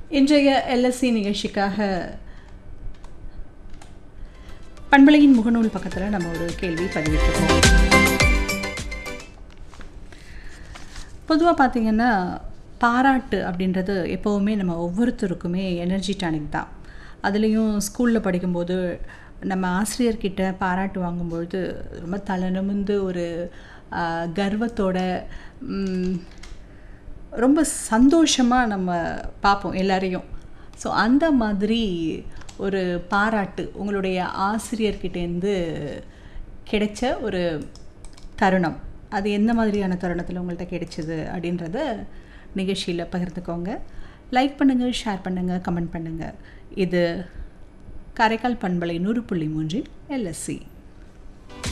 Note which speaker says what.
Speaker 1: இன்றைய எல்எஸ்சி நிகழ்ச்சிக்காக பண்பலையின் முகநூல் பக்கத்தில் நம்ம ஒரு கேள்வி பதிவிட்டிருக்கோம். பொதுவாக பார்த்திங்கன்னா பாராட்டு அப்படின்றது எப்போவுமே நம்ம ஒவ்வொருத்தருக்குமே எனர்ஜி டானிக் தான். அதுலேயும் ஸ்கூலில் படிக்கும்போது நம்ம ஆசிரியர்கிட்ட பாராட்டு வாங்கும்பொழுது ரொம்ப தலை நிமிர்ந்து ஒரு கர்வத்தோட ரொம்ப சந்தோஷமாக நம்ம பார்ப்போம் எல்லாரையும். ஸோ அந்த மாதிரி ஒரு பாராட்டு உங்களுடைய ஆசிரியர்கிட்டேருந்து கிடைச்ச ஒரு தருணம், அது எந்த மாதிரியான தருணத்தில் உங்கள்கிட்ட கிடைச்சிது அப்படின்றத நிகழ்ச்சியில் பகிர்ந்துக்கோங்க. லைக் பண்ணுங்கள், ஷேர் பண்ணுங்கள், கமெண்ட் பண்ணுங்கள். இது காரைக்கால் பண்பலை 100.3 எல்எஸ்சி.